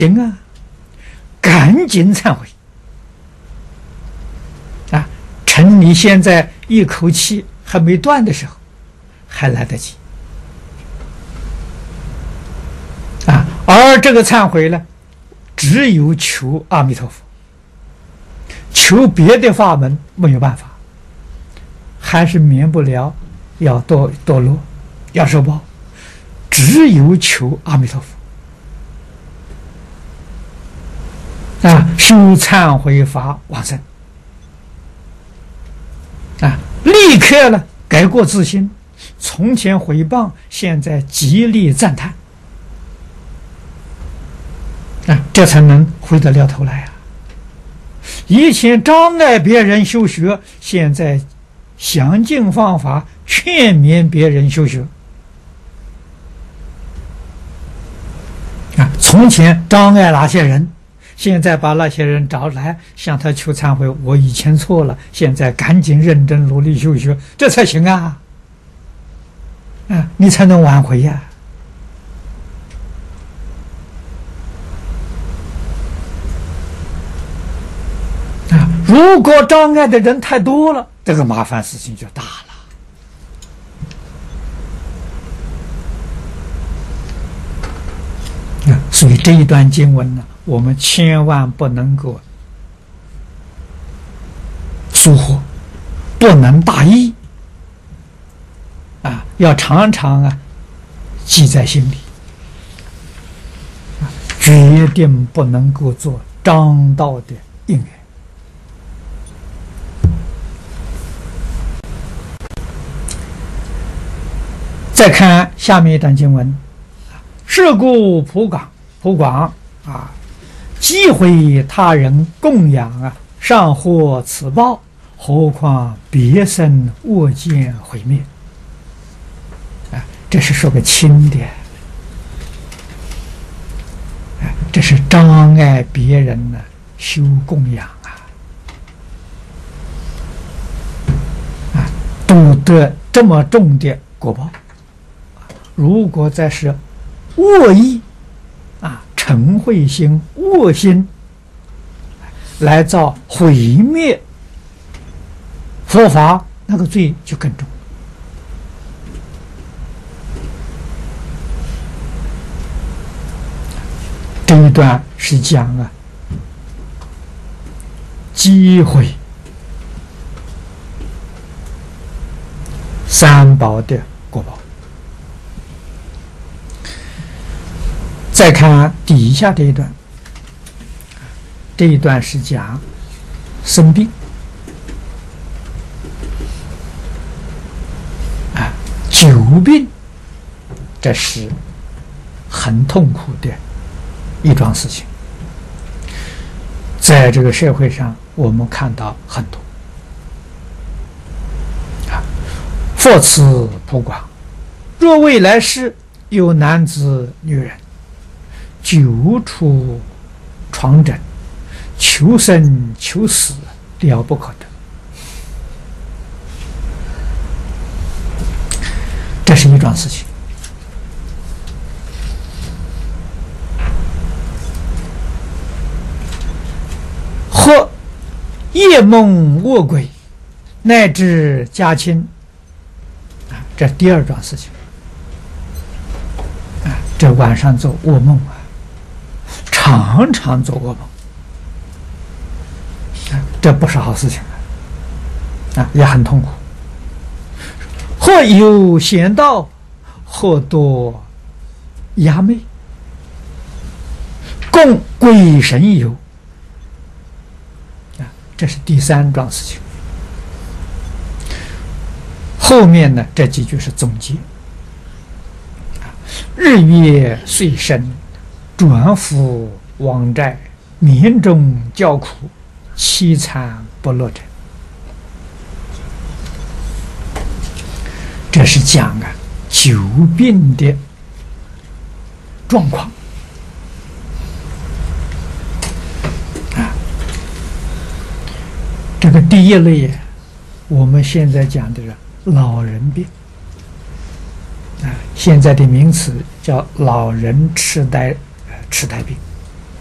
行啊，赶紧忏悔啊！趁你现在一口气还没断的时候，还来得及啊！而这个忏悔呢，只有求阿弥陀佛，求别的法门没有办法，还是免不了要堕落，要受报，只有求阿弥陀佛。啊，修忏悔法往生啊，立刻呢改过自新，从前毁谤，现在极力赞叹啊，这才能回得了头来啊！以前障碍别人修学，现在想尽方法劝勉别人修学啊！从前障碍哪些人？现在把那些人找来，向他求忏悔，我以前错了，现在赶紧认真努力修学，这才行啊！啊，你才能挽回呀！啊，如果障碍的人太多了，这个麻烦事情就大了。所以这一段经文呢，我们千万不能够疏忽，不能大意啊，要常常记在心里啊，决定不能够做张道的应缘。再看下面一段经文，是故普广啊，积毁他人供养尚获此报，何况别生恶见毁灭啊！这是说个轻的，这是障碍别人修供养都得这么重的果报。如果再是恶意嗔恚心、恶心来造毁灭佛法，那个罪就更重。这一段是讲积毁三宝的果报。再看底下这一段，这一段是讲生病久病，这是很痛苦的一桩事情，在这个社会上我们看到很多佛慈普广，若未来世有男子女人久处床枕，求生求死，了不可得。这是一桩事情。或夜梦卧轨，乃至家亲这第二桩事情这晚上做噩梦常常做噩梦这不是好事情也很痛苦。或有险道，或多衙昧，共鬼神游这是第三桩事情。后面呢这几句是总结。日月岁深，转复往债，民众叫苦，凄惨不乐者。这是讲久病的状况这个第一类我们现在讲的是老人病现在的名词叫老人痴呆病